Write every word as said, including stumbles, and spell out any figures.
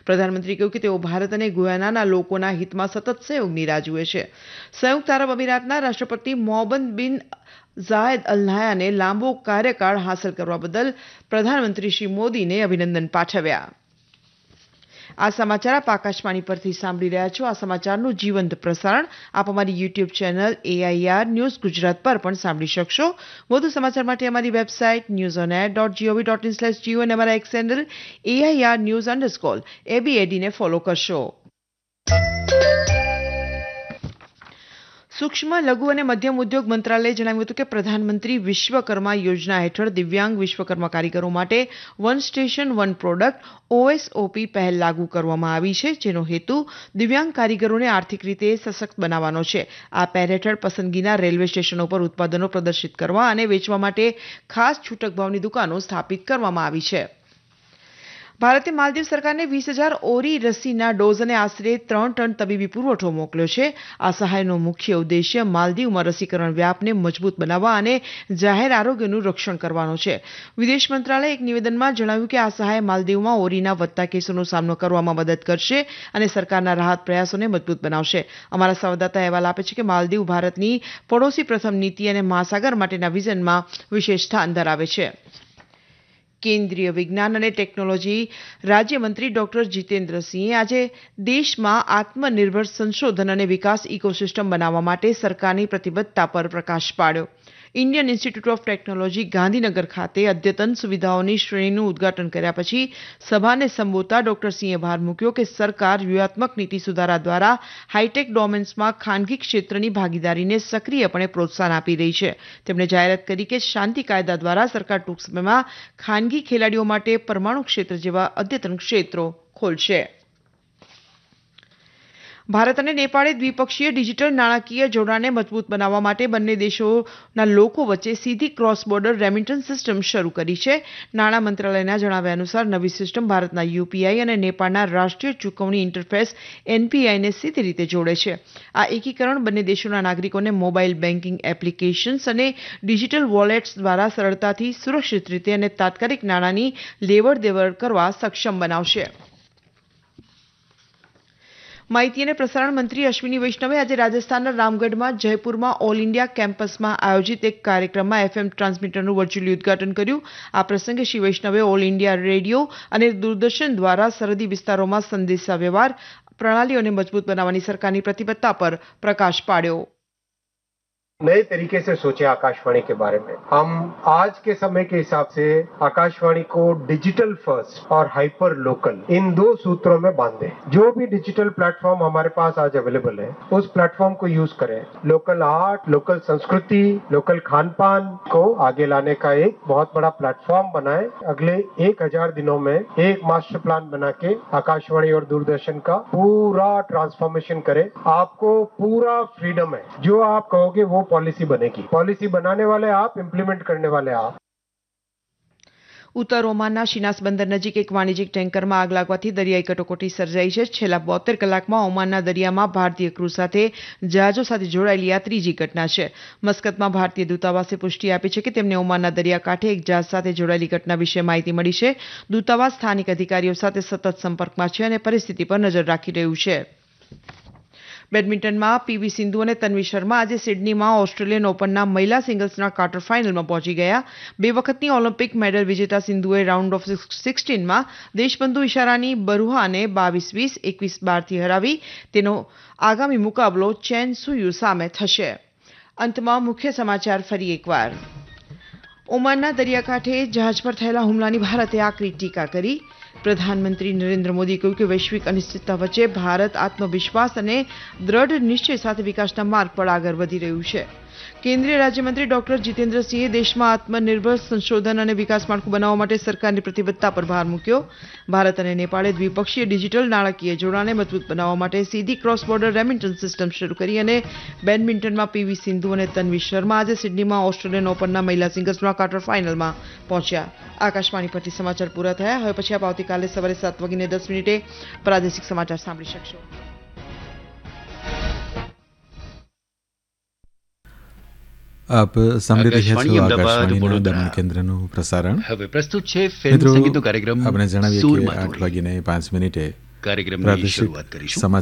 પ્રધાનમંત્રીએ કહ્યું કે તેઓ ભારત અને ગુયાનાના લોકોના હિતમાં સતત સહયોગની રાહ જુએ છે. સંયુક્ત આરબ અમીરાતના રાષ્ટ્રપતિ મોહમ્મદ બિન ઝાયદ અલ નહયાને લાંબો કાર્યકાળ હાંસલ કરવા બદલ પ્રધાનમંત્રી શ્રી મોદીને અભિનંદન પાઠવ્યા. આ સમાચાર આપ આકાશવાણી પરથી સાંભળી રહ્યા છો. આ સમાચારનું જીવંત પ્રસારણ આપ અમારી YouTube channel AIR news Gujarat પર પણ સાંભળી શકશો. વધુ સમાચાર માટે અમારી website news on air dot GOV dot in slash Jio અને અમારા x handle AIR news underscore એબીએડીને follow કરશો. સૂક્ષ્મ લઘુ અને મધ્યમ ઉદ્યોગ મંત્રાલયે જણાવ્યું હતું કે પ્રધાનમંત્રી વિશ્વકર્મા યોજના હેઠળ દિવ્યાંગ વિશ્વકર્મા કારીગરો માટે વન સ્ટેશન વન પ્રોડક્ટ ઓએસઓપી પહેલ લાગુ કરવામાં આવી છે, જેનો હેતુ દિવ્યાંગ કારીગરોને આર્થિક રીતે સશક્ત બનાવવાનો છે. આ પહેલ હેઠળ પસંદગીના રેલવે સ્ટેશનો પર ઉત્પાદનો પ્રદર્શિત કરવા અને વેચવા માટે ખાસ છૂટક ભાવની દુકાનો સ્થાપિત કરવામાં આવી છે. ભારતે માલદીવ સરકારને વીસ હજાર ઓરી રસીના ડોઝ અને આશરે ત્રણ ટન તબીબી પુરવઠો મોકલ્યો છે. આ સહાયનો મુખ્ય ઉદ્દેશ્ય માલદીવમાં રસીકરણ વ્યાપને મજબૂત બનાવવા અને જાહેર આરોગ્યનું રક્ષણ કરવાનો છે. વિદેશ મંત્રાલયે એક નિવેદનમાં જણાવ્યું કે આ સહાય માલદીવમાં ઓરીના વધતા કેસોનો સામનો કરવામાં મદદ કરશે અને સરકારના રાહત પ્રયાસોને મજબૂત બનાવશે. અમારા સંવાદદાતા અહેવાલ આપે છે કે માલદીવ ભારતની પડોશી પ્રથમ નીતિ અને મહાસાગર માટેના વિઝનમાં વિશેષ સ્થાન ધરાવે છે. કેન્દ્રીય વિજ્ઞાન અને ટેકનોલોજી રાજ્યમંત્રી ડોક્ટર જીતેન્દ્રસિંહે આજે દેશમાં આત્મનિર્ભર સંશોધન અને વિકાસ ઇકોસિસ્ટમ બનાવવા માટે સરકારની પ્રતિબદ્ધતા પર પ્રકાશ પાડ્યો. Indian institute of technology Gandhinagar ખાતે અદ્યતન સુવિધાઓની શ્રેણીનું ઉદ્ઘાટન કર્યા પછી સભાને સંબોધતા ડોક્ટર સિંહે ભાર મૂક્યો કે સરકાર વ્યૂહાત્મક નીતિ સુધારા દ્વારા હાઈટેક ડોમેન્સમાં ખાનગી ક્ષેત્રની ભાગીદારીને સક્રિયપણે પ્રોત્સાહન આપી રહી છે. તેમણે જાહેરાત કરી કે શાંતિ કાયદા દ્વારા સરકાર ટૂંક સમયમાં ખાનગી ખેલાડીઓ માટે પરમાણુ ક્ષેત્ર જેવા અદ્યતન ક્ષેત્રો ખોલશે. ભારત અને નેપાળે દ્વિપક્ષીય ડિજિટલ નાણાકીય જોડાણને મજબૂત બનાવવા માટે બંને દેશોના લોકો વચ્ચે સીધી ક્રોસ બોર્ડર રેમિટન્સ સિસ્ટમ શરૂ કરી છે. નાણાં મંત્રાલયના જણાવ્યા અનુસાર નવી સિસ્ટમ ભારતના યુપીઆઈ અને નેપાળના રાષ્ટ્રીય ચૂકવણી ઇન્ટરફેસ એનપીઆઈને સીધી રીતે જોડે છે. આ એકીકરણ બંને દેશોના નાગરિકોને મોબાઈલ બેન્કિંગ એપ્લિકેશન્સ અને ડિજિટલ વોલેટ્સ દ્વારા સરળતાથી સુરક્ષિત રીતે અને તાત્કાલિક નાણાંની લેવડ દેવડ કરવા સક્ષમ બનાવશે. માહિતી અને પ્રસારણ મંત્રી અશ્વિની વૈષ્ણવે આજે રાજસ્થાનના રામગઢમાં જયપુરમાં ઓલ ઇન્ડિયા કેમ્પસમાં આયોજિત એક કાર્યક્રમમાં એફએમ ટ્રાન્સમીટરનું વર્ચ્યુઅલી ઉદ્ઘાટન કર્યું. આ પ્રસંગે શ્રી વૈષ્ણવે ઓલ ઇન્ડિયા રેડિયો અને દૂરદર્શન દ્વારા સરહદી વિસ્તારોમાં સંદેશા વ્યવહાર પ્રણાલીઓને મજબૂત બનાવવાની સરકારની પ્રતિબદ્ધતા પર પ્રકાશ પાડ્યો. नए तरीके से सोचे आकाशवाणी के बारे में. हम आज के समय के हिसाब से आकाशवाणी को डिजिटल फर्स्ट और हाइपर लोकल इन दो सूत्रों में बांधे. जो भी डिजिटल प्लेटफॉर्म हमारे पास आज अवेलेबल है उस प्लेटफॉर्म को यूज करें. लोकल आर्ट, लोकल संस्कृति, लोकल खान पान को आगे लाने का एक बहुत बड़ा प्लेटफॉर्म बनाए. अगले एक हजार दिनों में एक मास्टर प्लान बना के आकाशवाणी और दूरदर्शन का पूरा ट्रांसफॉर्मेशन करे. आपको पूरा फ्रीडम है. जो आप कहोगे वो पॉलिसी बनेगी. पॉलिसी बनाने वाले आप, इम्प्लीमेंट करने वाले आप. ઉત્તર ઓમાનના શિનાસ બંદર નજીક એક વાણિજ્યિક ટેન્કરમાં આગ લાગવાથી દરિયાઈ કટોકટી સર્જાઈ છે. છેલ્લા બોતેર કલાકમાં ઓમાનના દરિયામાં ભારતીય ક્રૂ સાથે જહાજો સાથે જોડાયેલી આ ત્રીજી ઘટના છે. મસ્કતમાં ભારતીય દૂતાવાસે પુષ્ટિ આપી છે કે તેમને ઓમાનના દરિયાકાંઠે એક જહાજ સાથે જોડાયેલી ઘટના વિશે માહિતી મળી છે. દૂતાવાસ સ્થાનિક અધિકારીઓ સાથે સતત સંપર્કમાં છે અને પરિસ્થિતિ પર નજર રાખી રહ્યું છે. બેડમિન્ટનમાં પીવી સિંધુ અને તન્વી શર્મા આજે સિડનીમાં ઓસ્ટ્રેલિયન ઓપનના મહિલા સિંગલ્સના ક્વાર્ટર ફાઇનલમાં પહોંચી ગયા. બે વખતની ઓલિમ્પિક મેડલ વિજેતા સિંધુએ રાઉન્ડ ઓફ સિક્સટીનમાં દેશબંધુ ઇશારાની બરુહાને બાવીસ વીસ એકવીસ બારથી હરાવી તેનો આગામી મુકાબલો ચેન સુયુ સામે થશે. અંતમાં મુખ્ય સમાચાર ફરી એકવાર. ઓમાનના દરિયાકાંઠે જહાજ પર થયેલા હુમલાની ભારતે આકરી ટીકા કરી. પ્રધાનમંત્રી નરેન્દ્ર મોદીએ કહ્યું કે વૈશ્વિક અનિશ્ચિતતા વચ્ચે ભારત આત્મવિશ્વાસ અને દ્રઢ નિશ્ચય સાથે વિકાસના માર્ગ પર આગળ વધી રહ્યું છે. કેન્દ્રીય રાજ્યમંત્રી ડોક્ટર જીતેન્દ્રસિંહે દેશમાં આત્મનિર્ભર સંશોધન અને વિકાસ માળખું બનાવવા માટે સરકારની પ્રતિબદ્ધતા પર ભાર મૂક્યો. ભારત અને નેપાળે દ્વિપક્ષીય ડિજિટલ નાણાકીય જોડાણને મજબૂત બનાવવા માટે સીધી ક્રોસ બોર્ડર રેમિટન્સ સિસ્ટમ શરૂ કરી. અને બેડમિન્ટનમાં પીવી સિંધુ અને તન્વી શર્મા આજે સિડનીમાં ઓસ્ટ્રેલિયન ઓપનના મહિલા સિંગલ્સના ક્વાર્ટર ફાઇનલમાં પહોંચ્યા. આકાશવાણી પરથી સમાચાર પૂરા થયા. હવે પછી આપ આવતીકાલે સવારે સાત વાગીને દસ મિનિટે પ્રાદેશિક સમાચાર સાંભળી શકશો. આપ સાંભળી રહ્યા છો આકાશવાણીના દમણ કેન્દ્રનું પ્રસારણ. હવે પ્રસ્તુત છે ફિલ્મ સંગીતનો કાર્યક્રમ. આપણે જણાવીએ કે આઠ વાગીને પાંચ મિનિટે કાર્યક્રમની શરૂઆત કરીશું. સમાચાર